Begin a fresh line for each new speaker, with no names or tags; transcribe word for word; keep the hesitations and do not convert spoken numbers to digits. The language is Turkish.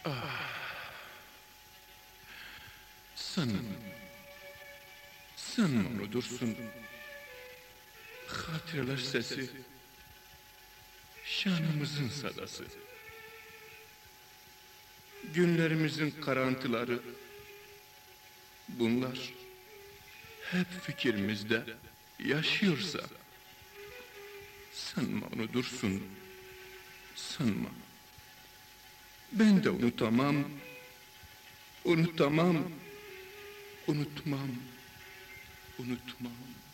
Sanma. Sanma onu Dursun. Hatıralar sesi. Şanımızın sadası. Günlerimizin karantıları. Bunlar hep fikrimizde yaşıyorsa. Sanma onu Dursun. Sanma. Ben de unutamam. Unutamam. Unutmam. Unutmam.